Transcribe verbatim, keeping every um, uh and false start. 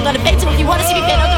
gonna beg to if you wanna see me pain.